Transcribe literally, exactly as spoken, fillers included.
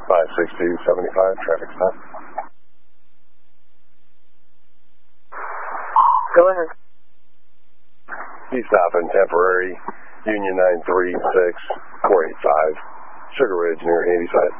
five six two seven five, traffic stop. Go ahead. He's stopping temporary, Union nine three six four eight five, Sugar Ridge near Handyside.